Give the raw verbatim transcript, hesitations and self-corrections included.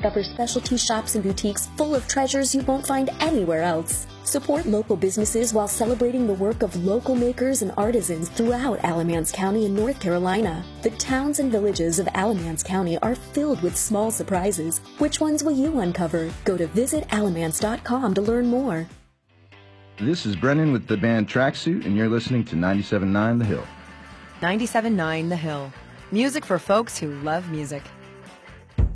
discover specialty shops and boutiques full of treasures you won't find anywhere else. Support local businesses while celebrating the work of local makers and artisans throughout Alamance County in North Carolina. The towns and villages of Alamance County are filled with small surprises. Which ones will you uncover? Go to visit alamance dot com to learn more. This is Brennan with the band Tracksuit, and you're listening to ninety-seven point nine The Hill. ninety-seven point nine The Hill. Music for folks who love music.